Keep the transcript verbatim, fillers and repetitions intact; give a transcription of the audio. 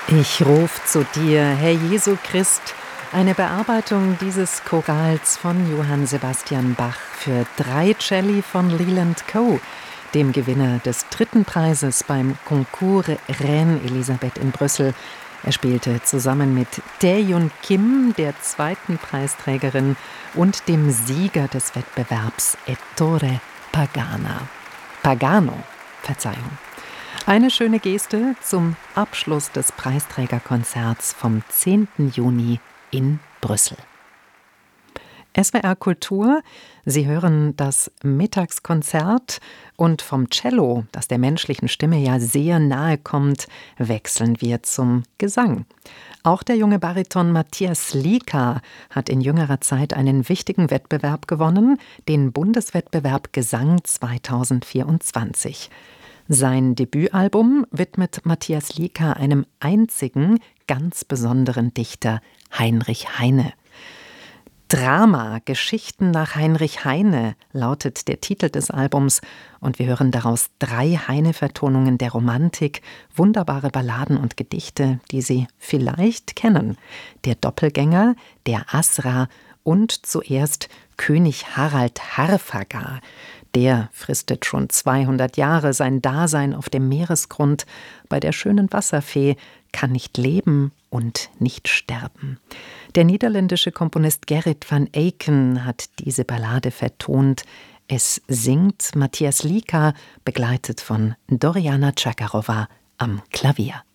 Ich ruf zu dir, Herr Jesu Christ, eine Bearbeitung dieses Chorals von Johann Sebastian Bach für drei Celli von Leland Coe, dem Gewinner des dritten Preises beim Concours Reine Elisabeth in Brüssel. Er spielte zusammen mit Tae-Yun Kim, der zweiten Preisträgerin, und dem Sieger des Wettbewerbs Ettore Pagana. Pagano, Verzeihung. Eine schöne Geste zum Abschluss des Preisträgerkonzerts vom zehnten Juni in Brüssel. S W R Kultur, Sie hören das Mittagskonzert und vom Cello, das der menschlichen Stimme ja sehr nahe kommt, wechseln wir zum Gesang. Auch der junge Bariton Matthias Lika hat in jüngerer Zeit einen wichtigen Wettbewerb gewonnen, den Bundeswettbewerb Gesang zweitausendvierundzwanzig. Sein Debütalbum widmet Matthias Lika einem einzigen, ganz besonderen Dichter, Heinrich Heine. Drama, Geschichten nach Heinrich Heine lautet der Titel des Albums und wir hören daraus drei Heine-Vertonungen der Romantik, wunderbare Balladen und Gedichte, die Sie vielleicht kennen. Der Doppelgänger, der Asra und zuerst König Harald Harfagar. Der fristet schon zweihundert Jahre sein Dasein auf dem Meeresgrund. Bei der schönen Wasserfee kann nicht leben und nicht sterben. Der niederländische Komponist Gerrit van Eycken hat diese Ballade vertont. Es singt Matthias Lika, begleitet von Doriana Chakarova am Klavier.